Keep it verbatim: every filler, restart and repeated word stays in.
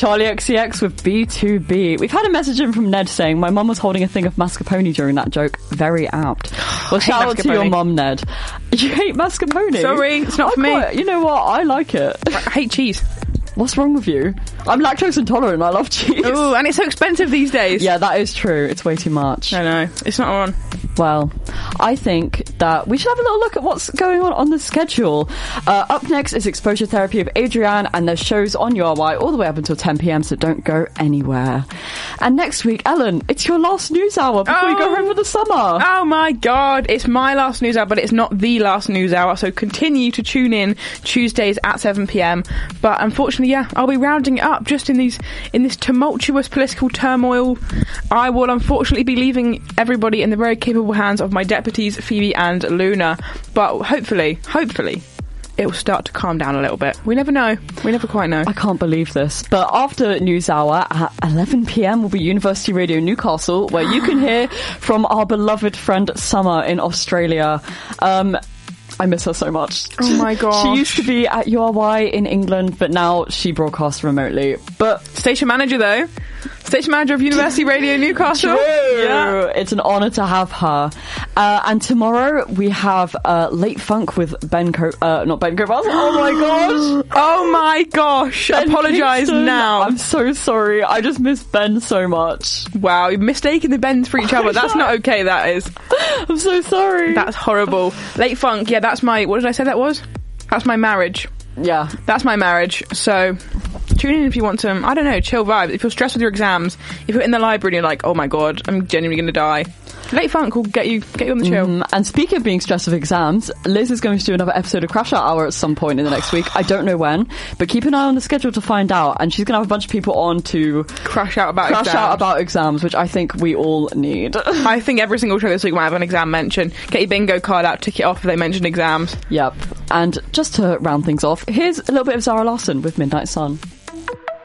Charlie X C X with B two B. We've had a message in from Ned saying, my mum was holding a thing of mascarpone during that joke. Very apt. Well, shout out to your mum, Ned. You hate mascarpone? Sorry, it's not I for me. Quite, you know what? I like it. I hate cheese. What's wrong with you? I'm lactose intolerant. I love cheese. Ooh, and it's so expensive these days. Yeah, that is true. It's way too much. I know. It's not on. Well, I think that we should have a little look at what's going on on the schedule. Uh, up next is Exposure Therapy of Adrienne, and there's shows on U R Y all the way up until ten p.m, so don't go anywhere. And next week, Ellen, it's your last news hour before oh. you go home for the summer. Oh my god, it's my last news hour, but it's not the last news hour, so continue to tune in Tuesdays at seven p.m. But unfortunately, yeah, I'll be rounding it up just in these in this tumultuous political turmoil. I will unfortunately be leaving everybody in the very capable hands of my deputies Phoebe and Luna, but hopefully hopefully it will start to calm down a little bit. We never know. We never quite know. I can't believe this. But after News Hour at eleven p.m. will be University Radio Newcastle, where you can hear from our beloved friend Summer in Australia. Um, I miss her so much. Oh my god. She used to be at U R Y in England, but now she broadcasts remotely. But station manager though. Station manager of University Radio Newcastle. True. Yeah. It's an honour to have her. Uh, and tomorrow we have uh, Late Funk with Ben Co... Uh, not Ben Covas. Oh my gosh. Oh my gosh. Apologise now. I'm so sorry. I just miss Ben so much. Wow, you've mistaken the Bens for each other. That's not okay, that is. I'm so sorry. That's horrible. Late Funk, yeah, that's my... What did I say that was? That's my marriage. Yeah. That's my marriage. So... tune in if you want some, I don't know, chill vibes. If you're stressed with your exams, if you're in the library and you're like, oh my god, I'm genuinely going to die, Late Funk will get you get you on the chill. Mm, and speaking of being stressed with exams, Liz is going to do another episode of Crash Out Hour at some point in the next week. I don't know when, but keep an eye on the schedule to find out. And she's going to have a bunch of people on to crash out about crash exams. out about exams, which I think we all need. I think every single show this week might have an exam mention. Get your bingo card out, tick it off if they mention exams. Yep. And just to round things off, here's a little bit of Zara Larsson with Midnight Sun.